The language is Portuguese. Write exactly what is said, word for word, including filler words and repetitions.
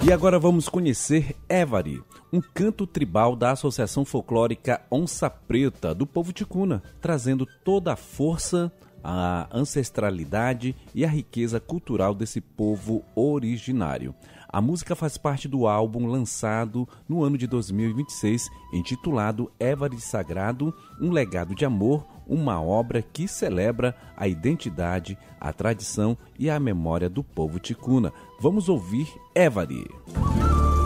E agora vamos conhecer Évari, um canto tribal da Associação Folclórica Onça Preta do povo ticuna, trazendo toda a força, a ancestralidade e a riqueza cultural desse povo originário. A música faz parte do álbum lançado no ano de dois mil e vinte e seis, intitulado Évari Sagrado, um legado de amor, uma obra que celebra a identidade, a tradição e a memória do povo ticuna. Vamos ouvir Évari.